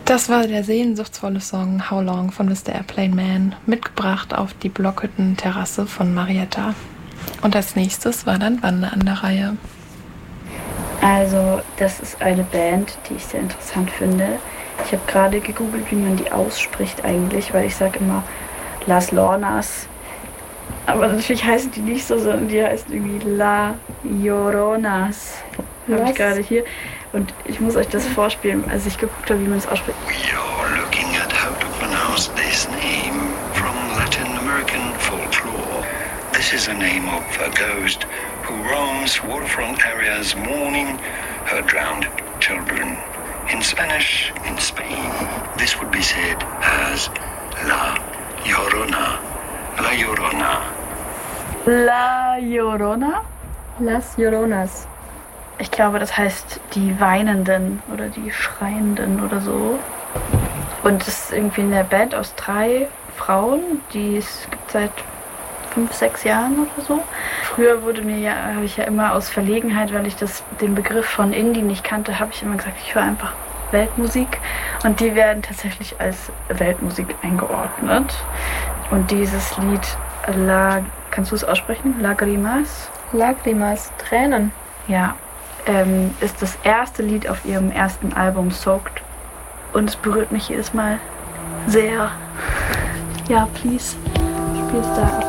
Das war der sehnsuchtsvolle Song How Long von Mr. Airplane Man, mitgebracht auf die Blockhütten-Terrasse von Marietta. Und als nächstes war dann Wanda an der Reihe. Also, das ist eine Band, die ich sehr interessant finde. Ich habe gerade gegoogelt, wie man die ausspricht eigentlich, weil ich sage immer Las Lornas. Aber natürlich heißen die nicht so, sondern die heißen irgendwie La Lloronas. Habe ich gerade hier. Und ich muss euch das vorspielen, als ich geguckt habe, wie man es ausspricht. We are looking at how to pronounce this name from Latin American folklore. This is a name of a ghost who roams waterfront areas mourning her drowned children. In Spanish, in Spain, this would be said as La Llorona. La Llorona. La Llorona? Las Lloronas. Ich glaube, das heißt die Weinenden oder die Schreienden oder so. Und es ist irgendwie eine Band aus 3 Frauen, die es gibt seit 5, 6 Jahren oder so. Früher habe ich ja immer aus Verlegenheit, weil ich den Begriff von Indie nicht kannte, habe ich immer gesagt, ich höre einfach Weltmusik. Und die werden tatsächlich als Weltmusik eingeordnet. Und dieses Lied, kannst du es aussprechen? Lagrimas? Lagrimas, Tränen. Ja, ist das erste Lied auf ihrem ersten Album Soaked. Und es berührt mich jedes Mal sehr. Ja, please, spiel's da.